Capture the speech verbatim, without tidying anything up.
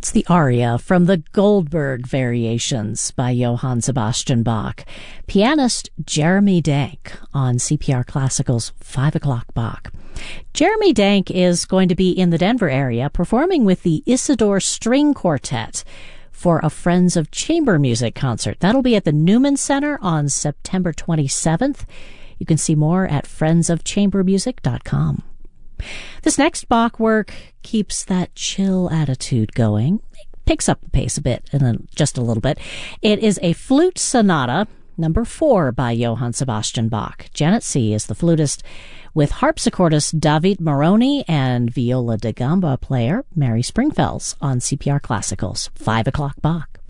That's the aria from the Goldberg Variations by Johann Sebastian Bach. Pianist Jeremy Dank on C P R Classical's five o'clock Bach. Jeremy Dank is going to be in the Denver area performing with the Isidore String Quartet for a Friends of Chamber Music concert. That'll be at the Newman Center on September twenty-seventh. You can see more at friends of chamber music dot com. This next Bach work keeps that chill attitude going. It picks up the pace a bit, and then just a little bit. It is a flute sonata, number four by Johann Sebastian Bach. Janet C. is the flutist, with harpsichordist David Moroni and viola da gamba player Mary Springfells on C P R Classical's five o'clock Bach.